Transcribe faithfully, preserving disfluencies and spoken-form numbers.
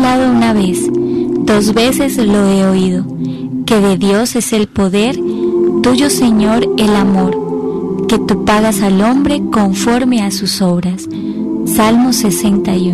hablado una vez, dos veces lo he oído, que de Dios es el poder, tuyo, Señor, el amor, que tú pagas al hombre conforme a sus obras. Salmo sesenta y uno.